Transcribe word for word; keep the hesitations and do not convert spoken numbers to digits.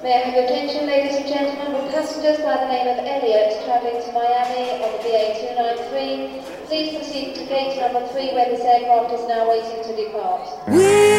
May I have your attention, ladies and gentlemen, with passengers by the name of Elliot travelling to Miami on the B A two ninety-three. Please proceed to gate number three where this aircraft is now waiting to depart. We